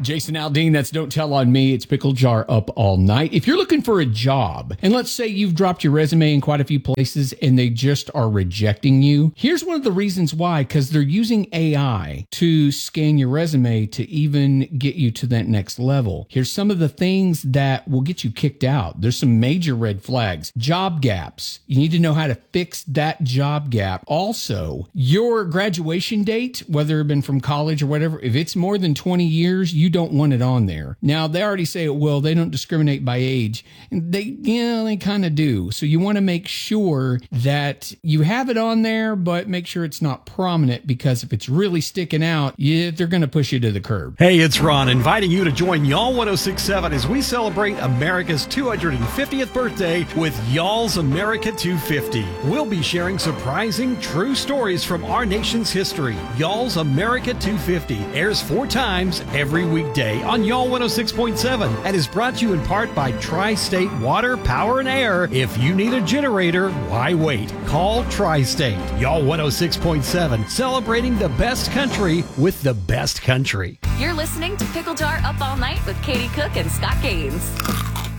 Jason Aldean, that's Don't Tell on Me. It's Pickle Jar Up All Night. If you're looking for a job, and let's say you've dropped your resume in quite a few places and they just are rejecting you, here's one of the reasons why, because they're using AI to scan your resume to even get you to that next level. Here's some of the things that will get you kicked out. There's some major red flags. Job gaps. You need to know how to fix that job gap. Also, your graduation date, whether it been from college or whatever, if it's more than 20 years, you don't want it on there. Now, they already say, well, they don't discriminate by age. They kind of do. So you want to make sure that you have it on there, but make sure it's not prominent, because if it's really sticking out, they're going to push you to the curb. Hey, it's Ron, inviting you to join Y'all 1067 as we celebrate America's 250th birthday with Y'all's America 250. We'll be sharing surprising, true stories from our nation's history. Y'all's America 250 airs 4 times every weekday on Y'all 106.7 and is brought to you in part by Tri-State Water, Power, and Air. If you need a generator, why wait? Call Tri-State. Y'all 106.7, celebrating the best country with the best country. You're listening to Pickle Jar Up All Night with Katie Cook and Scott Gaines.